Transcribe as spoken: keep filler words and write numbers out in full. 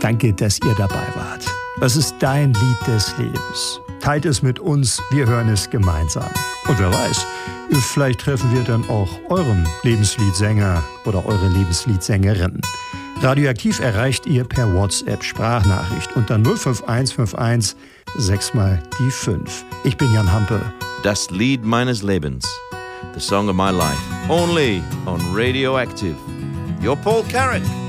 Danke, dass ihr dabei wart. Das ist dein Lied des Lebens. Teilt es mit uns, wir hören es gemeinsam. Und wer weiß, vielleicht treffen wir dann auch euren Lebensliedsänger oder eure Lebensliedssängerin. Radioaktiv erreicht ihr per WhatsApp-Sprachnachricht unter null fünf eins fünf eins sechs mal die fünf. Ich bin Jan Hampe. Das Lied meines Lebens. The song of my life. Only on Radioactive. Your Paul Carrick.